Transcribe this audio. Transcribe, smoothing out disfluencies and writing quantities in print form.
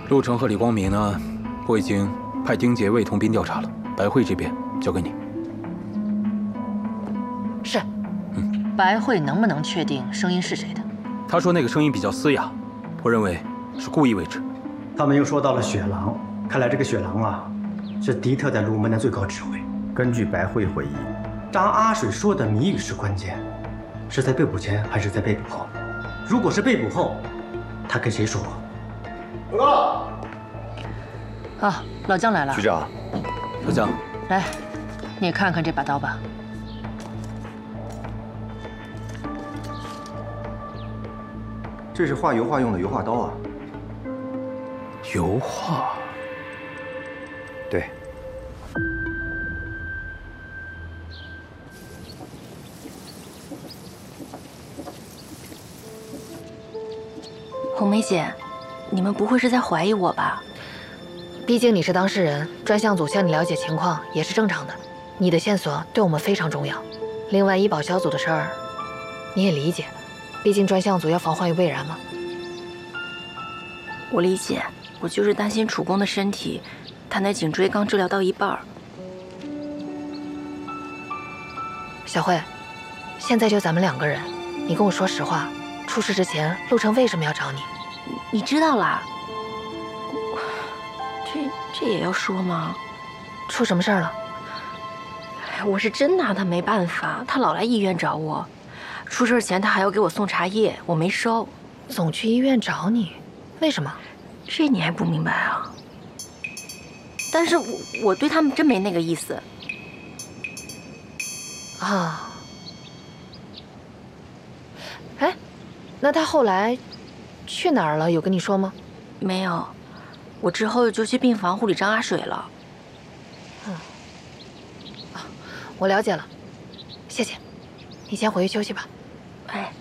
陆成和李光明呢，我已经派丁杰为童斌调查了，白慧这边交给你。 是。白慧能不能确定声音是谁的？ 他说那个声音比较嘶哑，我认为是故意为之。 他们又说到了雪狼，看来这个雪狼啊，是迪特在龙门的最高指挥。 根据白慧回忆， 张阿水说的谜语是关键，是在被捕前还是在被捕后？如果是被捕后，他跟谁说过？ 报告。 啊，老姜来了。 局长， 小姜， 来，你看看这把刀吧。 这是画油画用的油画刀啊。 油画。 对。 红梅姐，你们不会是在怀疑我吧？ 毕竟你是当事人，专项组向你了解情况也是正常的。你的线索对我们非常重要。另外，医保小组的事儿，你也理解，毕竟专项组要防患于未然嘛。 我理解，我就是担心楚公的身体，他那颈椎刚治疗到一半。 小慧，现在就咱们2个人，你跟我说实话，出事之前，陆成为什么要找你？ 你知道啦？这也要说吗？ 出什么事儿了？ 我是真拿他没办法，他老来医院找我。出事前他还要给我送茶叶，我没收。 总去医院找你，为什么？ 这你还不明白啊？但是我对他们真没那个意思。 啊。哎，那他后来去哪儿了？有跟你说吗？ 没有，我之后就去病房护理张阿水了。 我了解了，谢谢。你先回去休息吧。 哎。